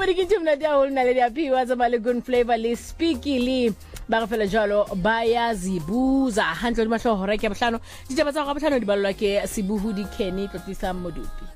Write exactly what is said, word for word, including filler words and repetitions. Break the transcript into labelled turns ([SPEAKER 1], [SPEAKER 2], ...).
[SPEAKER 1] Comedy ke tshimna dia ho nna le dia phiwa tsa male good flavor le speakily ba re fela jalo bayazibuza handle le mahlo hore ke bohlano ditaba tsa go bohlano di ballwa ke Sibuhudi Kenny Tlotisa Modupi.